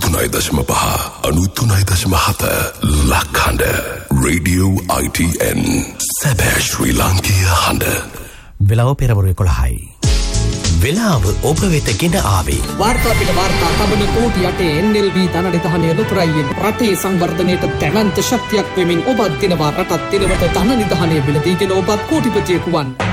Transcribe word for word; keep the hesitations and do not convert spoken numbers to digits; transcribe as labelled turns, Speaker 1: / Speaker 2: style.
Speaker 1: අනුතුනයි දශම පහ අනුතුනයි දශම හත ලක්හඬ රේඩියෝ I T N සැබෑ ශ්‍රී ලාංකීය හඬ.
Speaker 2: වෙලාව පෙරවරු එකොළහයි. වෙලාව ඔබ වෙත ගෙන ආවේ
Speaker 3: වාර්තා පිට වාර්තා තබන කෝටි යටේ N L B ධනනිධානය ලොතරැයියෙන් රටේ සංවර්ධනයට දැවැන්ත ශක්තියක් වෙමින් ඔබත් දිනවා රටත් දිනවට ධන නිධානය බිලදීගෙන ඔබත් කෝටිපතියෙකු වන්.